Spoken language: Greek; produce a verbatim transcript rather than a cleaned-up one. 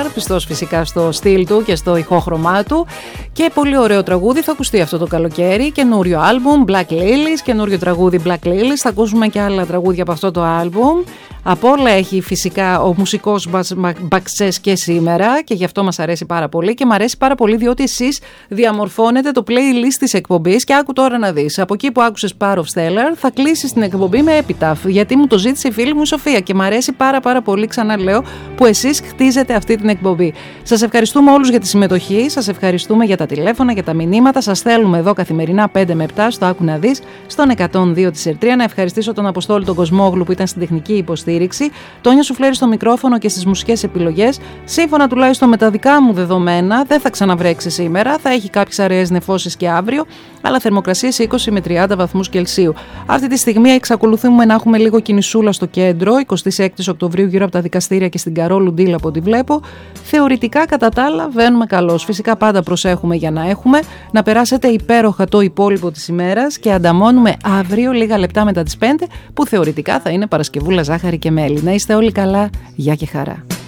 Στέλλαρ, πιστός φυσικά στο στυλ του και στο ηχόχρωμά του. Και πολύ ωραίο τραγούδι θα ακουστεί αυτό το καλοκαίρι. Καινούριο άλμπουμ, Black Lilies, καινούριο τραγούδι Black Lilies. Θα ακούσουμε και άλλα τραγούδια από αυτό το άλμπουμ. Από όλα έχει φυσικά ο μουσικός Μπαξές και σήμερα και γι' αυτό μας αρέσει πάρα πολύ και μου αρέσει πάρα πολύ διότι εσείς διαμορφώνετε το playlist της εκπομπής και άκου τώρα να δεις. Από εκεί που άκουσες Power of Stellar θα κλείσεις την εκπομπή με Epitaph, γιατί μου το ζήτησε η φίλη μου η Σοφία και μου αρέσει πάρα πάρα πολύ, ξαναλέω, που εσείς χτίζετε αυτή την εκπομπή. Σας ευχαριστούμε όλους για τη συμμετοχή, σας ευχαριστούμε για τα τηλέφωνα, για τα μηνύματα, σας θέλουμε εδώ καθημερινά πέντε με επτά στο Άκου να δεις, στον εκατόν δύο της Ερτρία. Να ευχαριστήσω τον Αποστόλη τον Κοσμόγλου που ήταν στην τεχνική υποστήριξη, Τόνια Σουφλέρη στο μικρόφωνο και στις μουσικές επιλογές. Σύμφωνα τουλάχιστον με τα δικά μου δεδομένα, δεν θα ξαναβρέξει σήμερα, θα έχει κάποιες αραιές νεφώσεις και αύριο, αλλά θερμοκρασίες είκοσι με τριάντα βαθμούς Κελσίου. Αυτή τη στιγμή εξακολουθούμε να έχουμε λίγο κινησούλα στο κέντρο, εικοστή έκτη Οκτωβρίου γύρω από τα δικαστήρια και στην Καρόλου Ντίλα από ό,τι βλέπω. Θεωρητικά κατά τα άλλα βαίνουμε καλώς. Φυσικά πάντα προσέχουμε για να έχουμε, να περάσετε υπέροχα το υπόλοιπο της ημέρας και ανταμώνουμε αύριο λίγα λεπτά μετά τις πέντε που θεωρητικά θα είναι Παρασκευούλα ζάχαρη και μέλι. Να είστε όλοι καλά, γεια και χαρά.